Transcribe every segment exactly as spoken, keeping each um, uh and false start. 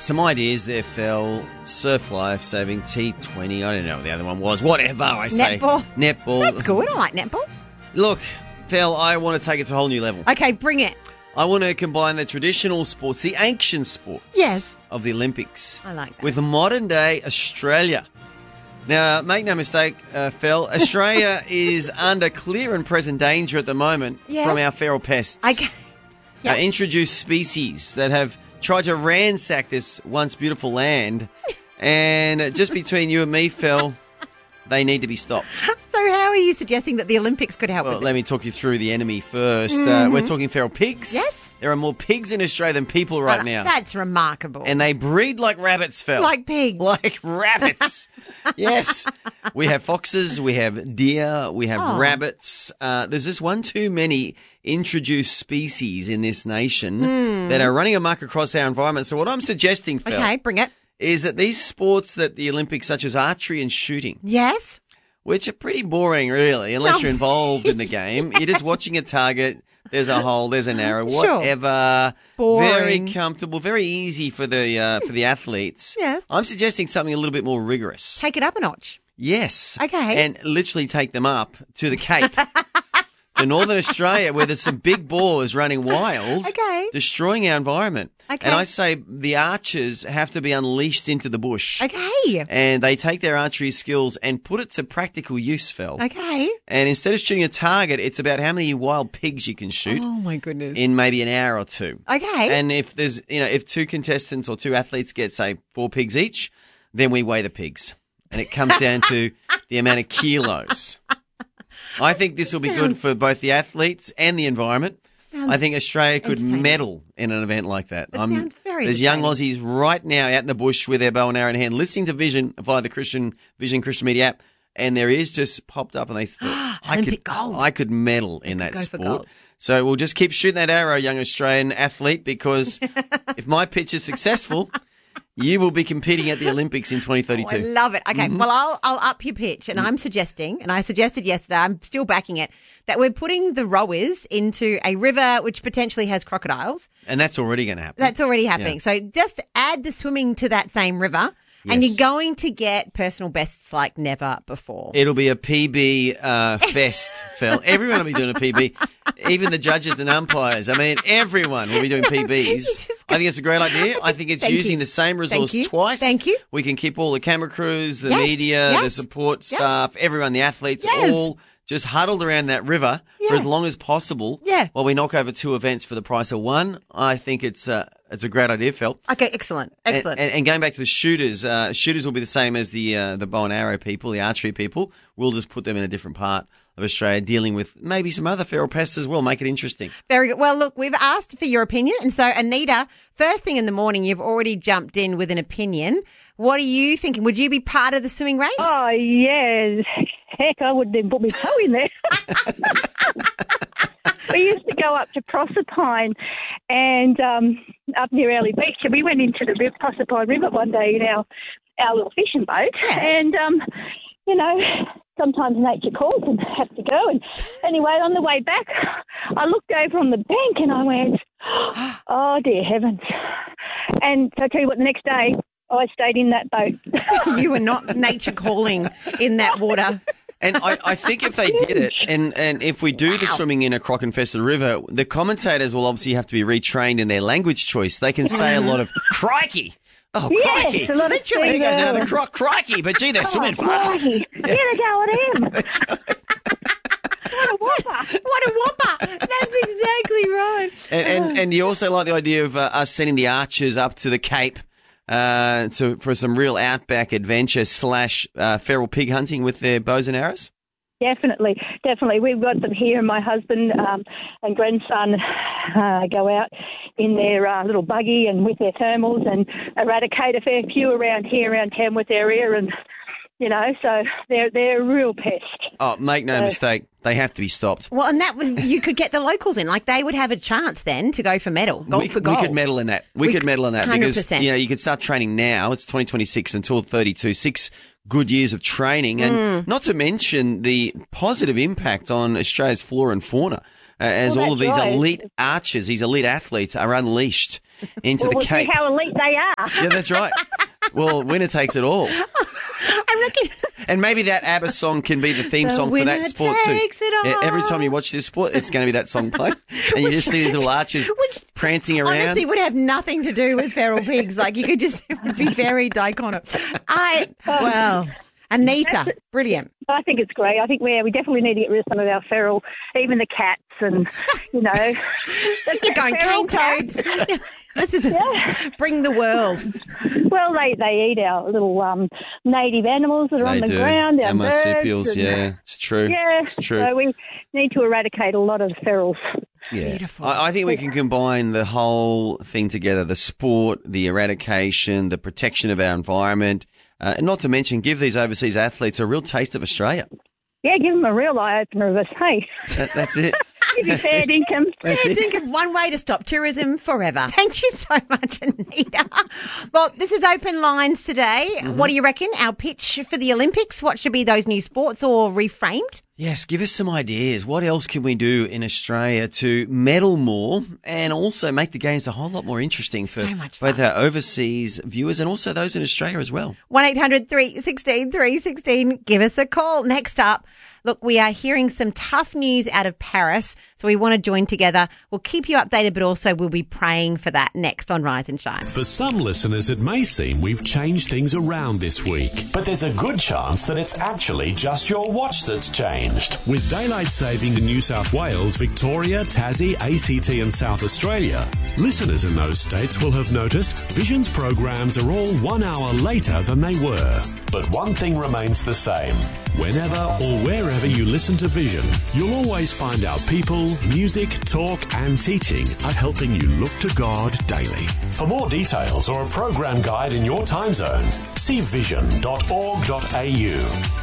some ideas there, Phil. Surf Life Saving T twenty. I don't know what the other one was. Whatever, I say. Netball. Netball. That's good. I like netball. Look, Phil, I want to take it to a whole new level. Okay, bring it. I want to combine the traditional sports, the ancient sports Yes. of the Olympics I like that. with modern-day Australia. Now, make no mistake, uh, Phil, Australia is under clear and present danger at the moment Yeah. from our feral pests. Okay. Uh, introduced species that have tried to ransack this once beautiful land. And uh, just between you and me, Phil, they need to be stopped. So how are you suggesting that the Olympics could help Well, with let it? me talk you through the enemy first. Uh, we're talking feral pigs. Yes. There are more pigs in Australia than people right now. That's remarkable. And they breed like rabbits, Phil. Like pigs. Like rabbits. Yes. We have foxes, we have deer, we have Oh. rabbits. Uh, there's just one too many introduced species in this nation that are running amok across our environment. So what I'm suggesting, Phil, Okay, bring it. is that these sports that the Olympics, such as archery and shooting, Yes. which are pretty boring, really, unless No. you're involved in the game. You're just watching a target. There's a hole. There's an arrow. Sure. Whatever. Boring. Very comfortable. Very easy for the uh, for the athletes. Yes. I'm suggesting something a little bit more rigorous. Take it up a notch. Yes. Okay. And literally take them up to the Cape. To Northern Australia, where there's some big boars running wild, Okay. destroying our environment. Okay. And I say the archers have to be unleashed into the bush. Okay. And they take their archery skills and put it to practical use, Phil. Okay. And instead of shooting a target, it's about how many wild pigs you can shoot Oh my goodness. in maybe an hour or two. Okay. And if there's, you know, if two contestants or two athletes get, say, four pigs each, then we weigh the pigs. And it comes down to the amount of kilos. I think this will be good for both the athletes and the environment. I think Australia could entertaining. medal in an event like that. That sounds very There's young entertaining. Aussies right now out in the bush with their bow and arrow in hand, listening to Vision via the Christian Vision Christian Media app, and their ears just popped up, and they thought, I Olympic could, gold. I could medal in that go for sport. gold. So we'll just keep shooting that arrow, young Australian athlete, because if my pitch is successful, you will be competing at the Olympics in twenty Oh, I thirty-two. love it. Okay, Mm-hmm. well, I'll I'll up your pitch, and I'm suggesting, and I suggested yesterday, I'm still backing it, that we're putting the rowers into a river which potentially has crocodiles. And that's already going to happen. That's already happening. Yeah. So just add the swimming to that same river, and Yes. you're going to get personal bests like never before. It'll be a P B uh, fest, Phil. Everyone will be doing a P B. Even the judges and umpires. I mean, everyone will be doing P Bs. I think it's a great idea. I think it's Thank using you. the same resource you. twice. Thank you. We can keep all the camera crews, the Yes. media, the Yes. support Yep. staff, everyone, the athletes, Yes. all just huddled around that river for Yeah. as long as possible Yeah. while we knock over two events for the price of one. I think it's uh, it's a great idea, Phil. Okay, excellent. And- Excellent. And, and going back to the shooters, uh, shooters will be the same as the uh, the bow and arrow people, the archery people. We'll just put them in a different part of Australia, dealing with maybe some other feral pests as well. Make it interesting. Very good. Well, look, we've asked for your opinion. And so, Anita, first thing in the morning, you've already jumped in with an opinion. What are you thinking? Would you be part of the swimming race? Oh, yeah. Heck, I wouldn't even put my toe in there. We used to go up to Proserpine and um, up near Early Beach, and we went into the river, Proserpine River one day in our, our little fishing boat. Yeah. And, um, you know, sometimes nature calls and have to go. And anyway, on the way back, I looked over on the bank and I went, oh, dear heavens. And so I tell you what, the next day, I stayed in that boat. You were not nature calling in that water. And I, I think if they did it, and, and if we do the swimming in a croc-infested river, the commentators will obviously have to be retrained in their language choice. They can say a lot of crikey. Oh, crikey. Yes, a lot of Literally. There goes things. another croc, crikey. But gee, they're swimming Oh, fast. crikey. Get a go at him. That's right. What a whopper. What a whopper. That's exactly right. And, and, and you also like the idea of uh, us sending the archers up to the Cape uh, to, for some real outback adventure slash uh, feral pig hunting with their bows and arrows? Definitely, definitely. We've got them here, and my husband um, and grandson uh, go out in their uh, little buggy and with their thermals and eradicate a fair few around here, around Tamworth area, and you know, so they're they're a real pest. Oh, make no So- mistake, they have to be stopped. Well, and that would, you could get the locals in. Like, they would have a chance then to go for medal, gold we, for gold. we could medal in that. We, We could could- medal in that one hundred because percent. you know you could start training now. It's twenty twenty-six until thirty-two. Six good years of training, and Mm. not to mention the positive impact on Australia's flora and fauna uh, as Well, all of that's these right. elite archers, these elite athletes are unleashed into Well, the we'll Cape. see how elite they are. Yeah, that's right. Well, winner takes it all. I reckon. And maybe that ABBA song can be the theme The song for that winner sport too. takes it Yeah, every all. time you watch this sport, it's going to be that song played. And you just see these little archers Which prancing around. honestly would have nothing to do with feral pigs. Like, you could just, it would be very dichotomous. I, well, Anita, brilliant. I think it's great. I think we we definitely need to get rid of some of our feral, even the cats, and you know, You're going feral cane cats. toads. This is Yeah. bring the world. Well, they, they eat our little um, native animals that are They on the do. ground, our Our birds. marsupials, and- yeah, it's true. Yeah, It's true. so we need to eradicate a lot of ferals. Yeah. Beautiful. I, I think we can combine the whole thing together, the sport, the eradication, the protection of our environment, uh, and not to mention give these overseas athletes a real taste of Australia. Yeah, give them a real eye-opener of us, hey. That, that's it. Give you That's fair it. income. That's Yeah, it. think of one way to stop tourism forever. Thank you so much, Anita. Well, this is Open Lines today. Mm-hmm. What do you reckon? Our pitch for the Olympics? What should be those new sports or reframed? Yes, give us some ideas. What else can we do in Australia to medal more and also make the games a whole lot more interesting for So much both fun. our overseas viewers and also those in Australia as well? one eight hundred three one six three one six. Give us a call. Next up, look, we are hearing some tough news out of Paris, so we want to join together. We'll keep you updated, but also we'll be praying for that next on Rise and Shine. For some listeners, it may seem we've changed things around this week, but there's a good chance that it's actually just your watch that's changed. With daylight saving in New South Wales, Victoria, Tassie, A C T and South Australia, listeners in those states will have noticed Vision's programs are all one hour later than they were. But one thing remains the same. Whenever or wherever you listen to Vision, you'll always find our people, music, talk and teaching are helping you look to God daily. For more details or a program guide in your time zone, see vision dot org dot a u.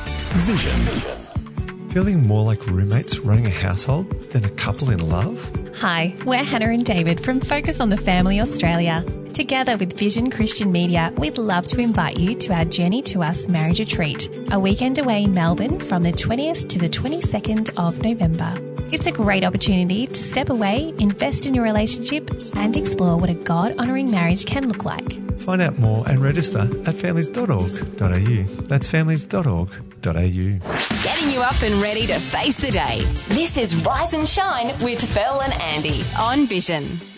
Vision. Feeling more like roommates running a household than a couple in love? Hi, we're Hannah and David from Focus on the Family Australia. Together with Vision Christian Media, we'd love to invite you to our Journey to Us marriage retreat, a weekend away in Melbourne from the twentieth to the twenty-second of November. It's a great opportunity to step away, invest in your relationship and explore what a God-honouring marriage can look like. Find out more and register at families dot org dot a u. That's families dot org dot a u. Getting you up and ready to face the day. This is Rise and Shine with Phil and Andy on Vision.